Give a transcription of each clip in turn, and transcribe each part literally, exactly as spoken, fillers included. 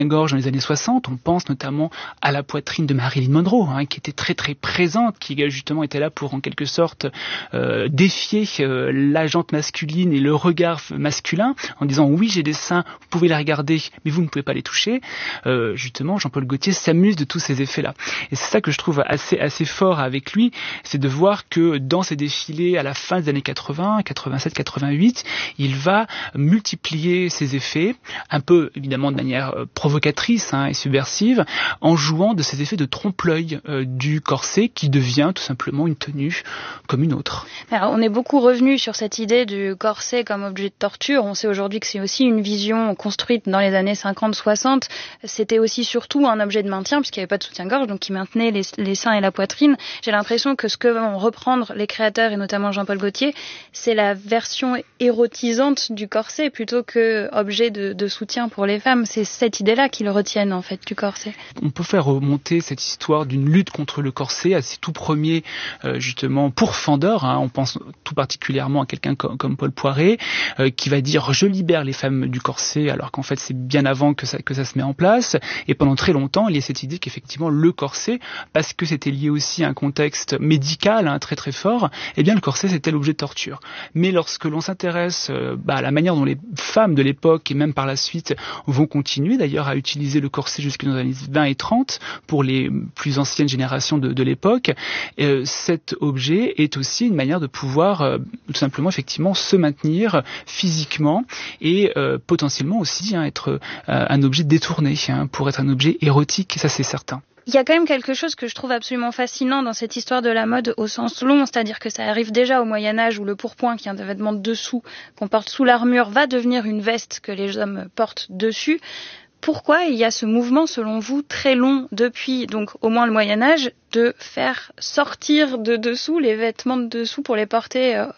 gorge dans les années soixante, on pense notamment à la poitrine de Marilyn Monroe, hein, qui était très très présente, qui justement était là pour en quelque sorte euh, défier euh, la jante masculine et le regard masculin, en disant oui j'ai des seins, vous pouvez les regarder, mais vous ne pouvez pas les toucher. Euh, justement, Jean-Paul Gaultier s'amuse de tous ces effets-là. Et c'est ça que je trouve assez assez fort avec lui, c'est de voir que dans ses défilés à la fin des années quatre-vingts, quatre-vingt-sept, quatre-vingt-huit, il va multiplier ces effets, un peu évidemment de manière euh, provocatrice hein, et subversive, en jouant de ces effets de trompe-l'œil euh, du corset qui devient tout simplement une tenue comme une autre. Alors, on est beaucoup revenu sur cette idée du corset comme objet de torture. On sait aujourd'hui que c'est aussi une vision construite dans les années cinquante soixante. C'était aussi surtout un objet de maintien puisqu'il n'y avait pas de soutien-gorge, donc qui maintenait les, les seins et la poitrine. J'ai l'impression que ce que vont reprendre les créateurs et notamment Jean-Paul Gaultier, c'est la version érotisante du corset plutôt que objet de, de soutien pour les femmes. C'est cette idée-là qu'ils retiennent en fait du corset. On peut faire remonter cette histoire d'une lutte contre le corset à ses tout premiers euh, justement pourfendeurs. Hein. On pense tout particulièrement à quelqu'un comme, comme Paul Poiret euh, qui va dire je libère les femmes du corset alors qu'en fait c'est bien avant que ça, que ça se met en place. Et pendant très longtemps il y a cette idée qu'effectivement le corset, parce que c'était lié aussi à un contexte médical hein, très très fort, eh bien le corset c'était l'objet de torture. Mais lorsque l'on s'intéresse euh, bah, à la manière dont les femmes de l'époque et même par la suite vont continuer d'ailleurs à utiliser le corset jusque dans les années vingt et trente pour les plus anciennes générations de, de l'époque, euh, cet objet est aussi une manière de pouvoir euh, tout simplement effectivement se maintenir physiquement et euh, potentiellement aussi hein, être euh, un objet détourné hein, pour être un objet érotique, ça c'est certain. Il y a quand même quelque chose que je trouve absolument fascinant dans cette histoire de la mode au sens long, c'est-à-dire que ça arrive déjà au Moyen-Âge où le pourpoint, qui est un vêtement de dessous qu'on porte sous l'armure, va devenir une veste que les hommes portent dessus. Pourquoi il y a ce mouvement, selon vous, très long depuis, donc au moins le Moyen-Âge, de faire sortir de dessous les vêtements de dessous pour les porter euh,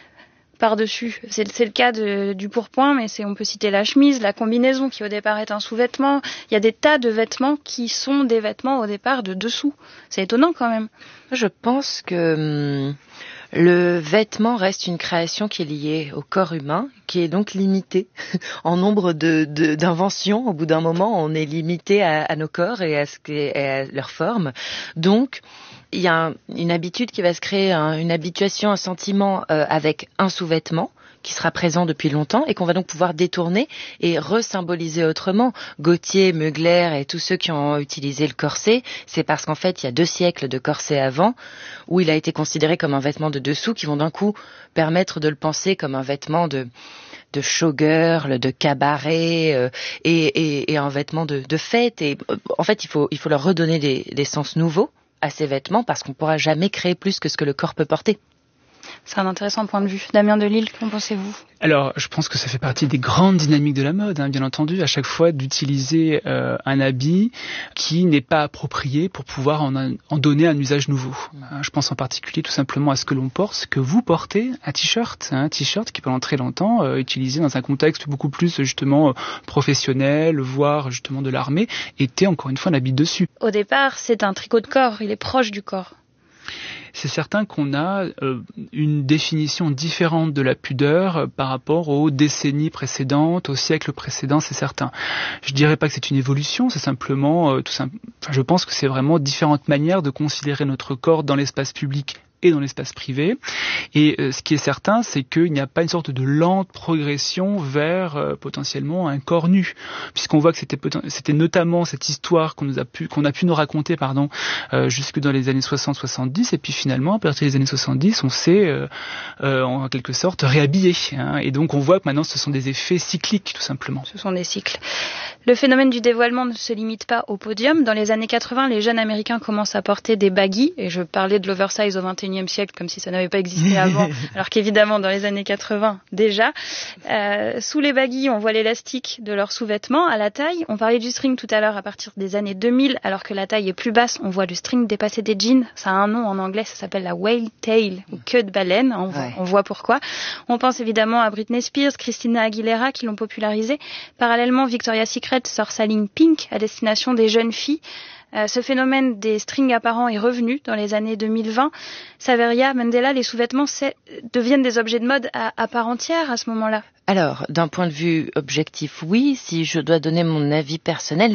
par-dessus? C'est, c'est le cas de, du pourpoint, mais c'est, on peut citer la chemise, la combinaison qui au départ est un sous-vêtement. Il y a des tas de vêtements qui sont des vêtements au départ de dessous. C'est étonnant quand même. Je pense que hum, le vêtement reste une création qui est liée au corps humain, qui est donc limitée en nombre de, de, d'inventions. Au bout d'un moment, on est limité à, à nos corps et à, ce qu'est, à leur forme. Donc, il y a un, une habitude qui va se créer, hein, une habituation, un sentiment euh, avec un sous-vêtement qui sera présent depuis longtemps et qu'on va donc pouvoir détourner et resymboliser autrement. Gaultier, Mugler et tous ceux qui ont utilisé le corset, c'est parce qu'en fait, il y a deux siècles de corset avant où il a été considéré comme un vêtement de dessous qui vont d'un coup permettre de le penser comme un vêtement de de showgirl, de cabaret euh, et, et, et un vêtement de, de fête. Et euh, en fait, il faut, il faut leur redonner des, des sens nouveaux à ces vêtements parce qu'on ne pourra jamais créer plus que ce que le corps peut porter. C'est un intéressant point de vue. Damien Delille, qu'en pensez-vous ? Alors, je pense que ça fait partie des grandes dynamiques de la mode, hein, bien entendu, à chaque fois d'utiliser euh, un habit qui n'est pas approprié pour pouvoir en, en donner un usage nouveau. Hein, je pense en particulier tout simplement à ce que l'on porte, ce que vous portez, un t-shirt, hein, un t-shirt qui pendant très longtemps euh, utilisé dans un contexte beaucoup plus justement euh, professionnel, voire justement de l'armée, était encore une fois un habit dessus. Au départ, c'est un tricot de corps, il est proche du corps. C'est certain qu'on a euh, une définition différente de la pudeur euh, par rapport aux décennies précédentes, aux siècles précédents, c'est certain. Je dirais pas que c'est une évolution, c'est simplement, euh, tout simple, enfin, je pense que c'est vraiment différentes manières de considérer notre corps dans l'espace public et dans l'espace privé. Et euh, ce qui est certain, c'est qu'il n'y a pas une sorte de lente progression vers euh, potentiellement un corps nu, puisqu'on voit que c'était, c'était notamment cette histoire qu'on nous a pu, qu'on a pu nous raconter, pardon, euh, jusque dans les années soixante soixante-dix, et puis finalement, à partir des années soixante-dix, on s'est euh, euh, en quelque sorte réhabillé. Hein, et donc on voit que maintenant, ce sont des effets cycliques, tout simplement. Ce sont des cycles. Le phénomène du dévoilement ne se limite pas au podium. Dans les années quatre-vingts, les jeunes Américains commencent à porter des baggy, et je parlais de l'oversize au vingt et unième siècle comme si ça n'avait pas existé avant, alors qu'évidemment dans les années quatre-vingts déjà. Euh, sous les baggy, on voit l'élastique de leurs sous-vêtements à la taille. On parlait du string tout à l'heure à partir des années deux mille, alors que la taille est plus basse, on voit le string dépasser des jeans. Ça a un nom en anglais, ça s'appelle la whale tail, ou queue de baleine, on, ouais. on voit pourquoi. On pense évidemment à Britney Spears, Christina Aguilera qui l'ont popularisé. Parallèlement, Victoria's Secret sort sa ligne Pink à destination des jeunes filles. Euh, ce phénomène des strings apparents est revenu dans les années deux mille vingt. Saveria, Mandela, les sous-vêtements deviennent des objets de mode à, à part entière à ce moment-là. Alors, d'un point de vue objectif, oui. Si je dois donner mon avis personnel,